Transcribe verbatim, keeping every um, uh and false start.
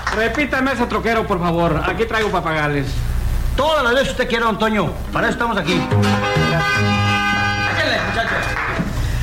Repítame ese troquero, por favor. Aquí traigo para pagarles. Todas las veces usted quiera, don Toño. Para eso estamos aquí. Sáquenle, muchachos.